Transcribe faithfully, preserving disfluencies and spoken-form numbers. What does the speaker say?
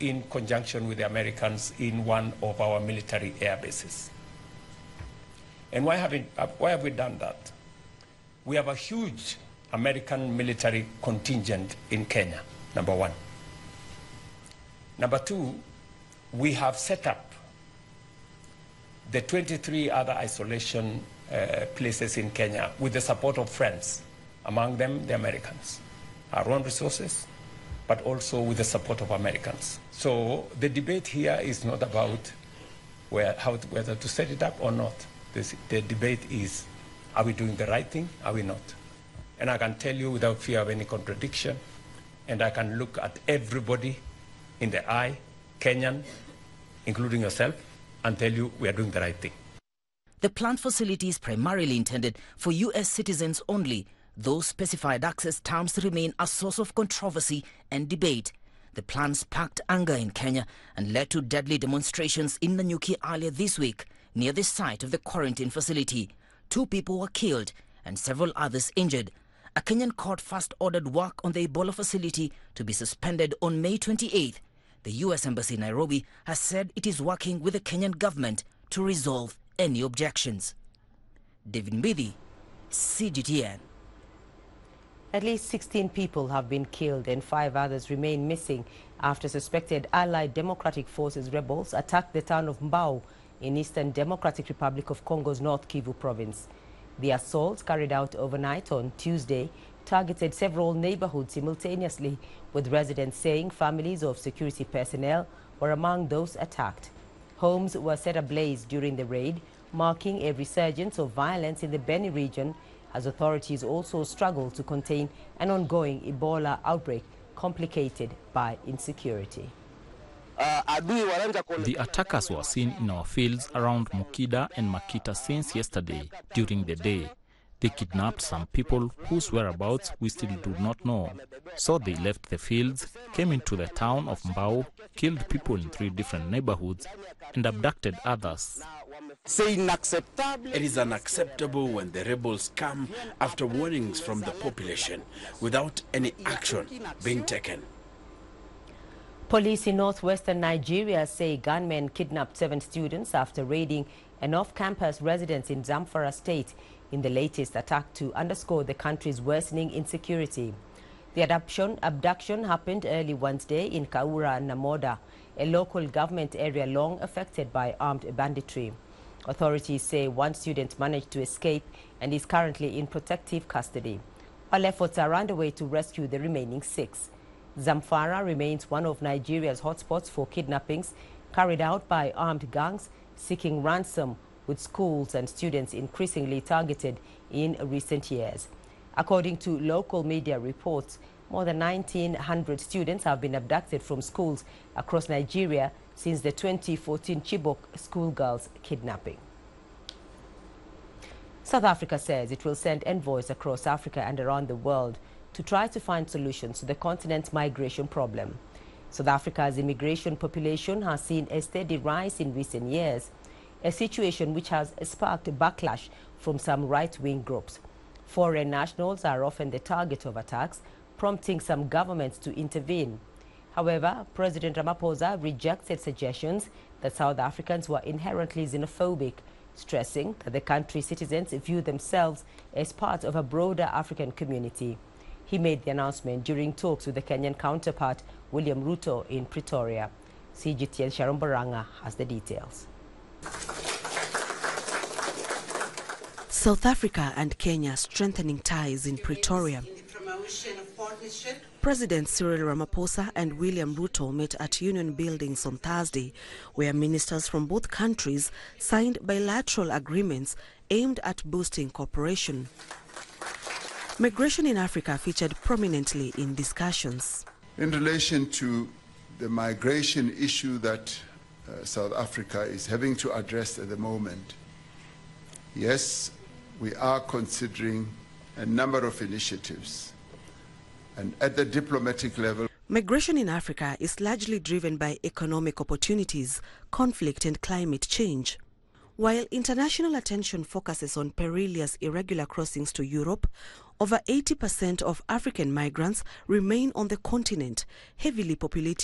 in conjunction with the Americans in one of our military air bases. And why have, it, why have we done that? We have a huge American military contingent in Kenya, number one. Number two, we have set up the twenty-three other isolation uh, places in Kenya with the support of friends, among them the Americans, our own resources, but also with the support of Americans. So the debate here is not about where, how, whether to set it up or not. This, the debate is, are we doing the right thing? Are we not? And I can tell you without fear of any contradiction, and I can look at everybody in the eye, Kenyan, including yourself, and tell you we are doing the right thing. The plant facility is primarily intended for U S citizens only. Those specified access terms remain a source of controversy and debate. The plan sparked anger in Kenya and led to deadly demonstrations in Nanyuki earlier this week near the site of the quarantine facility. Two people were killed and several others injured. A Kenyan court first ordered work on the Ebola facility to be suspended on May twenty-eighth. The U S Embassy in Nairobi has said it is working with the Kenyan government to resolve any objections. David Mbidi, C G T N. At least sixteen people have been killed and five others remain missing after suspected Allied Democratic Forces rebels attacked the town of Mbao in Eastern Democratic Republic of Congo's North Kivu province. The assault, carried out overnight on Tuesday, targeted several neighborhoods simultaneously, with residents saying families of security personnel were among those attacked. Homes were set ablaze during the raid, marking a resurgence of violence in the Beni region, as authorities also struggle to contain an ongoing Ebola outbreak complicated by insecurity. The attackers were seen in our fields around Mukida and Makita since yesterday during the day. They kidnapped some people whose whereabouts we still do not know. So they left the fields, came into the town of Mbao, killed people in three different neighborhoods, and abducted others. It is unacceptable when the rebels come after warnings from the population without any action being taken. Police in northwestern Nigeria say gunmen kidnapped seven students after raiding an off-campus residence in Zamfara State in the latest attack to underscore the country's worsening insecurity. The abduction, abduction happened early Wednesday in Kaura Namoda, a local government area long affected by armed banditry. Authorities say one student managed to escape and is currently in protective custody, while efforts are underway to rescue the remaining six. Zamfara remains one of Nigeria's hotspots for kidnappings carried out by armed gangs seeking ransom, with schools and students increasingly targeted in recent years. According to local media reports, more than nineteen hundred students have been abducted from schools across Nigeria since the twenty fourteen Chibok schoolgirls kidnapping. South Africa says it will send envoys across Africa and around the world to try to find solutions to the continent's migration problem. South Africa's immigration population has seen a steady rise in recent years, a situation which has sparked backlash from some right-wing groups. Foreign nationals are often the target of attacks, prompting some governments to intervene. However, President Ramaphosa rejected suggestions that South Africans were inherently xenophobic, stressing that the country's citizens view themselves as part of a broader African community. He made the announcement during talks with the Kenyan counterpart, William Ruto, in Pretoria. C G T N Sharon Baranga has the details. South Africa and Kenya strengthening ties in Pretoria. President Cyril Ramaphosa and William Ruto met at Union Buildings on Thursday, where ministers from both countries signed bilateral agreements aimed at boosting cooperation. Migration in Africa featured prominently in discussions. In relation to the migration issue that uh, South Africa is having to address at the moment, yes, we are considering a number of initiatives. And at the diplomatic level, migration in Africa is largely driven by economic opportunities, conflict and climate change. While international attention focuses on perilous irregular crossings to Europe, over eighty percent of African migrants remain on the continent, heavily populated